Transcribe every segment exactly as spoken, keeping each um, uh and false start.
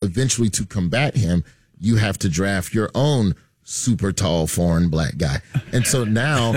eventually to combat him, you have to draft your own super tall foreign black guy. And so now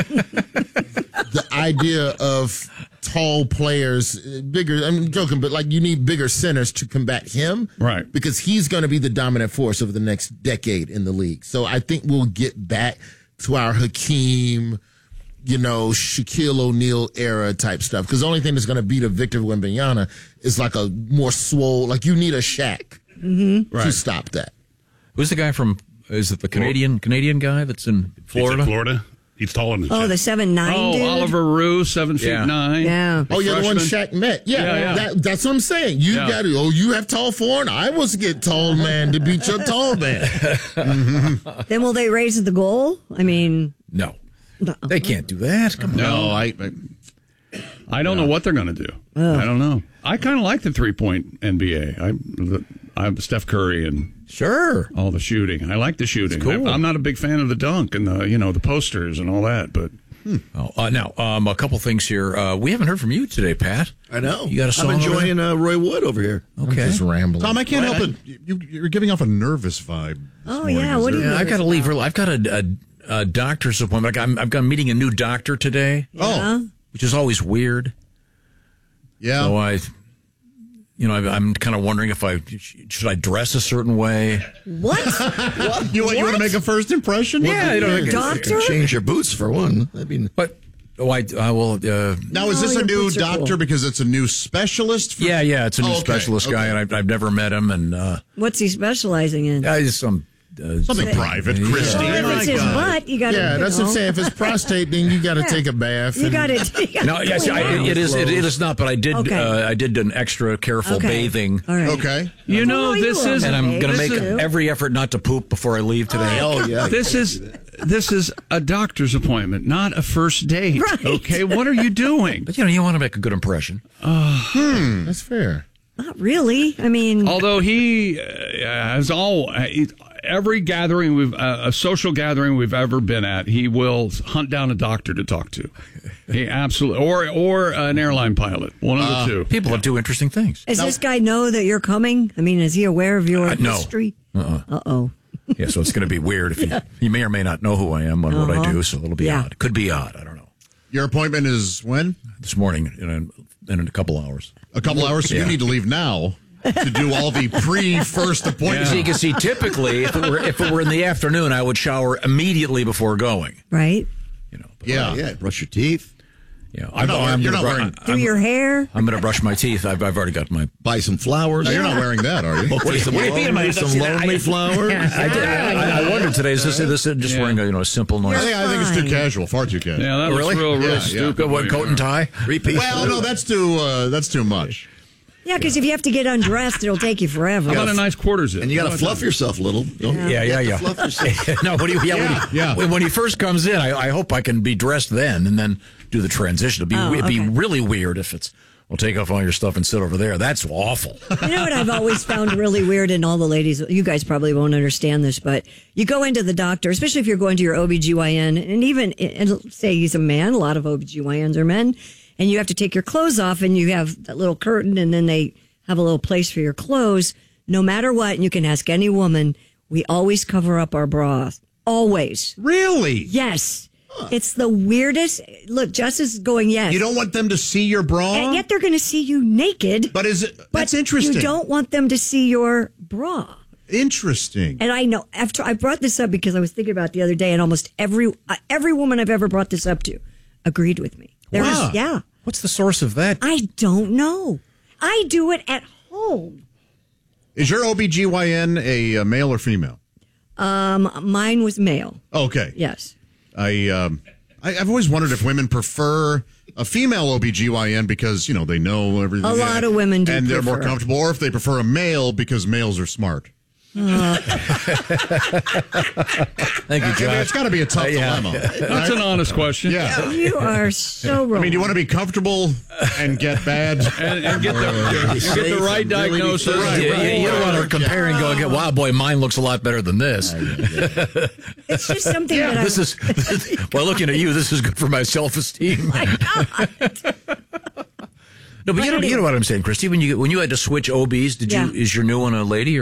the idea of tall players, bigger, I'm joking, but like you need bigger centers to combat him. Right. Because he's going to be the dominant force over the next decade in the league. So I think we'll get back to our Hakeem, you know, Shaquille O'Neal era type stuff. Because the only thing that's going to beat a Victor Wembanyama is like a more swole, like you need a Shaq mm-hmm. right. to stop that. Who's the guy from, is it the Canadian Canadian guy that's in Florida? He's in Florida. He's taller than Oh, Shaq. the seven nine Oh, dude? Oliver Rue, seven feet Yeah. nine. Yeah. Oh, yeah, the one freshman. Shaq met. Yeah, Yeah, yeah. That, that's what I'm saying. You Yeah. got to, oh, you have tall foreign? I was get tall man to beat your tall man. Mm-hmm. Then will they raise the goal? I mean... No. They can't do that. Come No, on. I, I, I don't know what they're going to do. I don't know. I kind of like the three-point N B A. I, the, I'm Steph Curry and Sure. all the shooting. I like the shooting. It's cool. I, I'm not a big fan of the dunk and the you know the posters and all that, but Hmm. Oh, uh, now, um, a couple things here. Uh, we haven't heard from you today, Pat. I know. You got a song I'm over enjoying uh, Roy Wood over here. I'm Okay. just rambling. Tom, I can't Well, help it. You, you're giving off a nervous vibe. This Oh, morning. yeah, Is what do there- you- Yeah, I've got to leave early. I've got a, a, a doctor's appointment. I'm, I've got I'm meeting a new doctor today, Oh, which is always weird. yeah. So I, you know, I, I'm kind of wondering if I should I dress a certain way. What? You, want- you want to make a first impression? Yeah, you know, like- Doctor? Change your boots for one. I mean, But oh, I I will. Uh, Now, is No, this a your new boots are doctor cool. because it's a new specialist? For- yeah, yeah, it's a new Oh, okay, specialist guy, okay. and I've, I've never met him, and uh, What's he specializing in? I just some uh, Something some- private, Yeah. Christine. Well, if My it's his God. butt, you got to. Yeah, that's what I'm saying. If it's prostate, then you got to Yeah. take a bath. You and- got to. No, yes, I, it is. It, it is not. But I did. Okay. Uh, I did an extra careful Okay. bathing, All right. Okay. you know Well, you this were is and I'm Okay, going to this make is- every effort not to poop before I leave today. oh, yeah. this is this is a doctor's appointment, not a first date. Right. Okay, what are you doing? But you know, you want to make a good impression. That's fair. Not really. I mean, Although he uh, has all uh, he- every gathering we've uh, a social gathering we've ever been at, he will hunt down a doctor to talk to. He absolutely or or an airline pilot, one of the two. People have do interesting things. does this guy know that you're coming? I mean, is he aware of your Uh, no. history? Uh-uh. Uh oh. Yeah, so it's going to be weird if he, he may or may not know who I am and what I do. So it'll be Yeah. odd. Could be odd. I don't know. Your appointment is when? This morning in a, in a couple hours. A couple hours, so Yeah. you need to leave now to do all the pre-first appointment. See, you can see typically if it were if it were in the afternoon, I would shower immediately before going. Right? You know. But, Yeah. yeah, brush your teeth, Yeah. I'm, not wearing- I'm you're gonna not bru- wearing- Do your hair? I'm going to brush my teeth. I've, I've already got my. buy some flowers. Now, you're not wearing that, are you? Hopefully some What do you mean, lonely, man? some lonely flowers. I, did, I, I wondered today. Is this, is this just Yeah. wearing a you know a simple I noise? think, I think it's too Fine. casual, far too casual. Yeah, that looks Really? real, real Yeah, yeah. stupid. What, coat and tie? Three-piece Well, suit. no, that's too uh, that's too much. Yeah, because if you have to get undressed, it'll take you forever. How about a nice quarter zip? And you got to How about fluff that? yourself a little. Don't Yeah, yeah, yeah. Fluff yourself. no, when he, yeah, when, he, Yeah. when, when he first comes in, I, I hope I can be dressed then and then do the transition. It'd be, Oh, it'd be okay. really weird if it's, well, take off all your stuff and sit over there. That's awful. You know what I've always found really weird, and all the ladies, you guys probably won't understand this, but you go into the doctor, especially if you're going to your O B G Y N, and even and say he's a man, a lot of O B G Y Ns are men, and you have to take your clothes off, and you have that little curtain, and then they have a little place for your clothes. No matter what, and you can ask any woman, we always cover up our bras. Always. Really? Yes. It's the weirdest. Look, Justice is going, yes. You don't want them to see your bra? And yet they're going to see you naked. But is it? But That's interesting. You don't want them to see your bra. Interesting. And I know after I brought this up because I was thinking about it the other day, and almost every uh, every woman I've ever brought this up to agreed with me. There Wow. was, yeah. What's the source of that? I don't know. I do it at home. Is your O B G Y N a, uh male or female? Um, mine was male. Okay. Yes. I, um, I I've always wondered if women prefer a female O B G Y N because, you know, they know everything. A lot of women do and they're more prefer. comfortable, or if they prefer a male because males are smart. Thank you, I mean, Josh. it's got to be a tough Uh, yeah. dilemma. That's an honest question. Yeah. You are so wrong. I mean, do you want to be comfortable and get bad? And, and get the get the right diagnosis. Yeah, yeah, you don't want to compare and go, wow, boy, mine looks a lot better than this. It's just something that I This is, well, looking at you, this is good for my self-esteem. No, but you know, you know what I'm saying, Christy. When you when you had to switch O Bs, did Yeah. you is your new one a lady?